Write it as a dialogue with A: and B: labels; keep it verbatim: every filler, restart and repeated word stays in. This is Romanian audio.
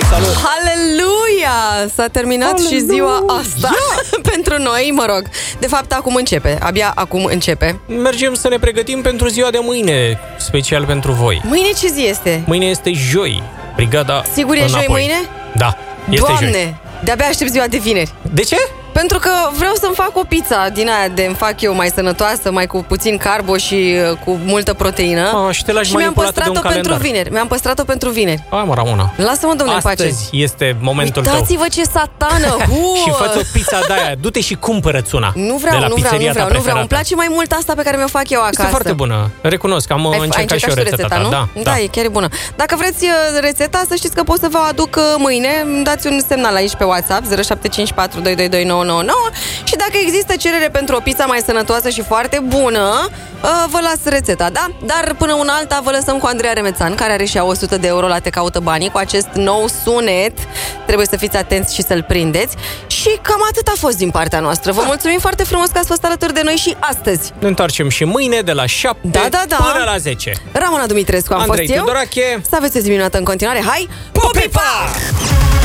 A: Salut!
B: Haleluia! S-a terminat Haleluia. și ziua asta pentru noi, mă rog. De fapt, acum începe. Abia acum începe.
A: Mergem să ne pregătim pentru ziua de mâine, special pentru voi.
B: Mâine ce zi este?
A: Mâine este joi. Brigada
B: Sigur e
A: înapoi.
B: joi mâine?
A: Da, este
B: Doamne,
A: joi.
B: de-abia aștept ziua de vineri.
A: De ce?
B: Pentru că vreau să-mi fac o pizza din aia de îmi fac eu mai sănătoasă, mai cu puțin carbo și uh, cu multă proteină.
A: Ah, și te lași
B: și mi-am
A: manipulată de un
B: păstrat-o pentru
A: calendar.
B: vineri. Mi-am păstrat-o pentru vineri.
A: Hai mă, Ramona.
B: Lasă-mă, domnule, în pace.
A: Astăzi este momentul
B: Uitați-vă
A: tău.
B: ce satană!
A: Și fă-ți o pizza de-aia. Du-te și cumpără-ți una.
B: Nu vreau,
A: de la
B: nu vreau, nu
A: pizzeria
B: vreau,
A: ta
B: nu vreau. Îmi
A: preferată.
B: place mai mult asta pe care mi-o fac eu acasă.
A: Este foarte bună. Recunosc, am
B: Ai,
A: încercat,
B: ai încercat
A: și eu rețeta,
B: rețeta,
A: ta.
B: nu?
A: Da,
B: da,
A: da,
B: e chiar e bună. Dacă vreți uh, rețeta, să știți că pot să vă aduc uh, mâine. Îmi dați un semnal aici pe WhatsApp zero șapte cinci patru doi doi doi nouă nouă nouă și dacă există cerere pentru o pizza mai sănătoasă și foarte bună, uh, vă las rețeta, da? Dar până una alta vă lăsăm cu Andreea Remețan, care are și ea o sută de euro la Te Caută Banii, cu acest nou sunet. Trebuie să fiți atenți și să-l prindeți. Și cam atât a fost din partea noastră. Vă mulțumim foarte frumos că ați fost alături de noi și astăzi.
A: Ne întoarcem și mâine de la șapte
B: Da, da, da.
A: până la zece.
B: Ramona Dumitrescu am
A: Andrei
B: fost eu.
A: Tudorache.
B: Să aveți o zi minunată în continuare. Hai,
A: Pupipa!